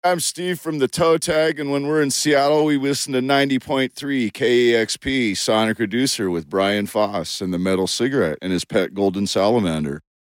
I'm Steve from the Toe Tag, and when we're in Seattle, we listen to 90.3 KEXP, Sonic Reducer with Brian Foss and the Metal Cigarette and his pet golden salamander.